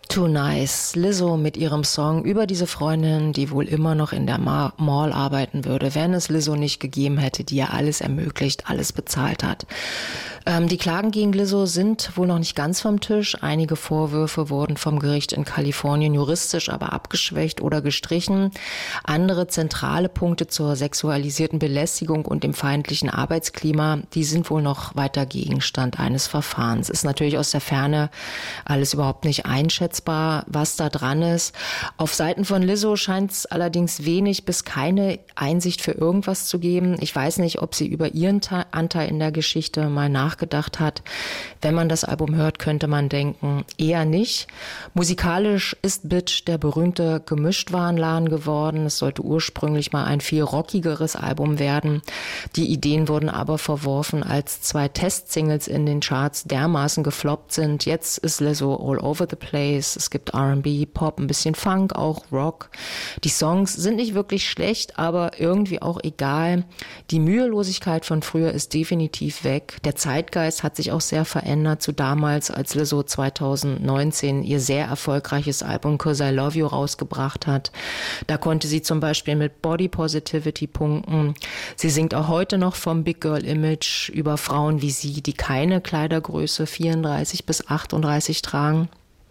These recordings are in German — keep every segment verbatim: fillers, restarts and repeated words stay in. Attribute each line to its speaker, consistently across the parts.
Speaker 1: Too Nice, Lizzo mit ihrem Song über diese Freundin, die wohl immer noch in der Ma- Mall arbeiten würde, wenn es Lizzo nicht gegeben hätte, die ja alles ermöglicht, alles bezahlt hat. Ähm, die Klagen gegen Lizzo sind wohl noch nicht ganz vom Tisch. Einige Vorwürfe wurden vom Gericht in Kalifornien juristisch aber abgeschwächt oder gestrichen. Andere zentrale Punkte zur sexualisierten Belästigung und dem feindlichen Arbeitsklima, die sind wohl noch weiter Gegenstand eines Verfahrens. Ist natürlich aus der Ferne alles überhaupt nicht einschätzbar, was da dran ist. Auf Seiten von Lizzo scheint es allerdings wenig bis keine Einsicht für irgendwas zu geben. Ich weiß nicht, ob sie über ihren Ta- Anteil in der Geschichte mal nachgedacht hat. Wenn man das Album hört, könnte man denken, eher nicht. Musikalisch ist Bitch der berühmte Gemischtwarenladen geworden. Es sollte ursprünglich mal ein viel rockigeres Album werden. Die Ideen wurden aber verworfen, als zwei Testsingles in den Charts dermaßen gefloppt sind. Jetzt ist Lizzo all over the place. Es gibt R and B, Pop, ein bisschen Funk, auch Rock. Die Songs sind nicht wirklich schlecht, aber irgendwie auch egal. Die Mühelosigkeit von früher ist definitiv weg. Der Zeitgeist hat sich auch sehr verändert zu damals, als Lizzo zwanzig neunzehn ihr sehr erfolgreiches Album Cause I Love You rausgebracht hat. Da konnte sie zum Beispiel mit Body Positivity punkten. Sie singt auch heute noch vom Big Girl Image über Frauen wie sie, die keine Kleidergröße vierunddreißig bis achtunddreißig tragen.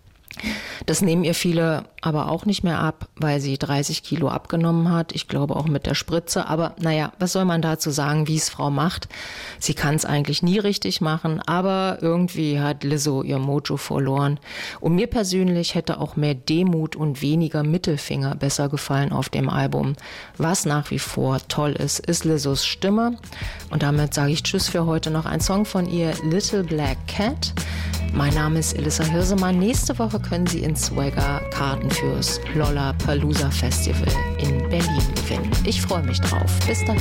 Speaker 1: Das nehmen ihr viele aber auch nicht mehr ab, weil sie dreißig Kilo abgenommen hat. Ich glaube auch mit der Spritze. Aber naja, was soll man dazu sagen, wie es Frau macht? Sie kann es eigentlich nie richtig machen, aber irgendwie hat Lizzo ihr Mojo verloren. Und mir persönlich hätte auch mehr Demut und weniger Mittelfinger besser gefallen auf dem Album. Was nach wie vor toll ist, ist Lizzos Stimme. Und damit sage ich Tschüss für heute. Noch ein Song von ihr, Little Black Cat. Mein Name ist Elissa Hirsemann. Nächste Woche können Sie in Swagger Karten fürs Lollapalooza Festival in Berlin gewinnen. Ich freue mich drauf. Bis dahin.